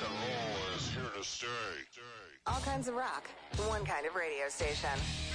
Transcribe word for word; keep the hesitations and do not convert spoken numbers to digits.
and roll is here to stay. All kinds of rock, one kind of radio station.